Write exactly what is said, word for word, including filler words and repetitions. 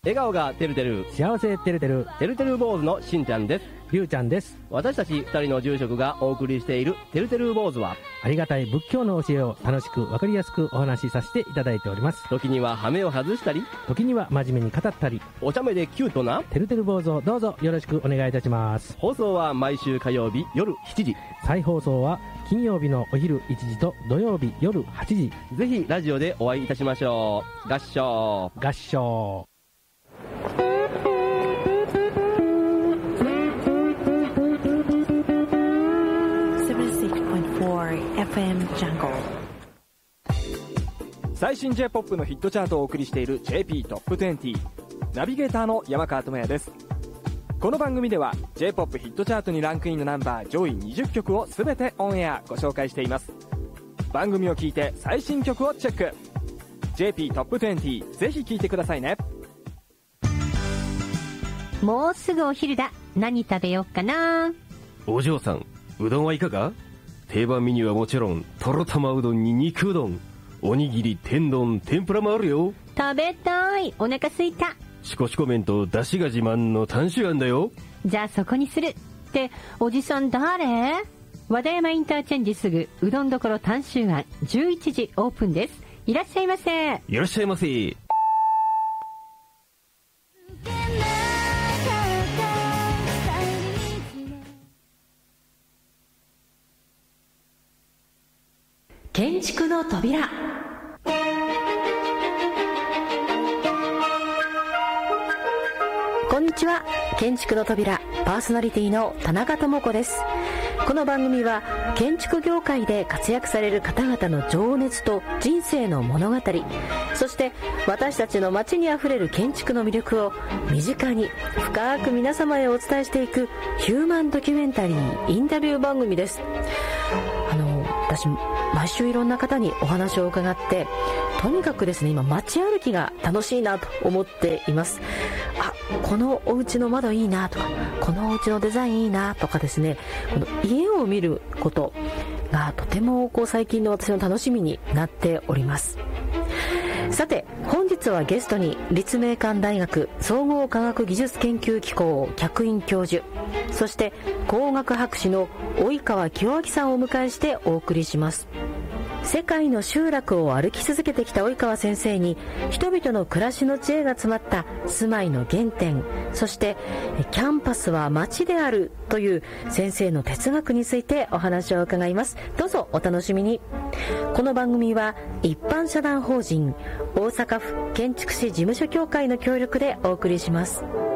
笑顔がてるてる、 幸せてるてる、 てるてる坊主のしんちゃんです。 りゅうちゃんです。 私たちふたりの住職がお送りしているてるてる坊主は、 ありがたい仏教の教えを楽しくわかりやすくお話しさせていただいております。 時には羽目を外したり、 時には真面目に語ったり、 お茶目でキュートなてるてる坊主をどうぞよろしくお願いいたします。 放送は毎週火曜日夜しちじ、 再放送は金曜日のお昼いちじと土曜日夜はちじ。 ぜひラジオでお会いいたしましょう。合唱合唱。 エフエム Jungle。 最新 J-ポップ のヒットチャートをお送りしている ジェーピー トップにじゅう。ナビゲーターの山川智也です。この番組では J-ポップ ヒットチャートにランクインのナンバー上位にじゅっきょくを全てオンエアご紹介しています。番組を聞いて最新曲をチェック。 ジェーピー トップにじゅう、ぜひ聞いてくださいね。 もうすぐお昼だ。何食べようかな。 お嬢さん、うどんはいかが？定番メニューはもちろん、とろ玉うどんに肉うどん、おにぎり、天丼、天ぷらもあるよ。 食べたい。お腹すいた。 シコシコ麺と出汁が自慢のタンシュアンだよ。 じゃあそこにする。って、おじさん誰？和田山インターチェンジすぐ、うどんどころタンシュアン、じゅういちじオープンです。いらっしゃいませ。 いらっしゃいませ。 建築の扉。 こんにちは。建築の扉パーソナリティの田中智子です。この番組は建築業界で活躍される方々の情熱と人生の物語、そして私たちの街にあふれる建築の魅力を身近に深く皆様へお伝えしていくヒューマンドキュメンタリーインタビュー番組です。あの私毎週いろんな方にお話を伺って、とにかくですね、今街歩きが楽しいなと思っています。あ、このお家の窓いいなとか、このお家のデザインいいなとかですね、この家を見ることがとてもこう最近の私の楽しみになっております。さて、本日はゲストに立命館大学総合科学技術研究機構客員教授、そして工学博士の及川清明さんをお迎えしてお送りします。世界の集落を歩き続けてきた及川先生に、人々の暮らしの知恵が詰まった住まいの原点、そしてキャンパスは街であるという先生の哲学についてお話を伺います。どうぞお楽しみに。この番組は一般社団法人大阪府建築士事務所協会の協力でお送りします。